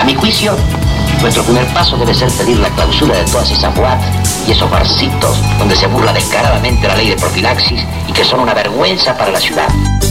A mi juicio, nuestro primer paso debe ser pedir la clausura de todas esas boates y esos barcitos donde se burla descaradamente la ley de profilaxis y que son una vergüenza para la ciudad.